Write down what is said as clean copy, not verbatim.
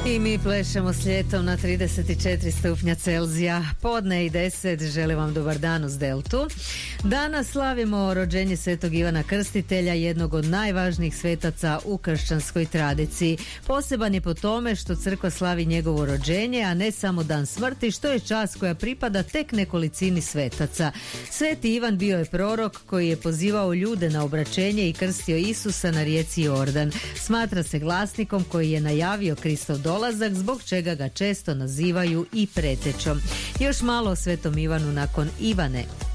I mi plešemo s ljetom na 34 stupnja Celzija. Podne i 10, želim vam dobar dan uz Deltu. Danas slavimo rođenje Svetog Ivana Krstitelja, jednog od najvažnijih svetaca u kršćanskoj tradiciji. Poseban je po tome što crkva slavi njegovo rođenje, a ne samo dan smrti, što je čast koja pripada tek nekolicini svetaca. Sveti Ivan bio je prorok koji je pozivao ljude na obraćenje i krstio Isusa na rijeci Jordan. Smatra se glasnikom koji je najavio Kristov dolazak, zbog čega ga često nazivaju i pretečom. Još malo o Svetom Ivanu nakon Ivane.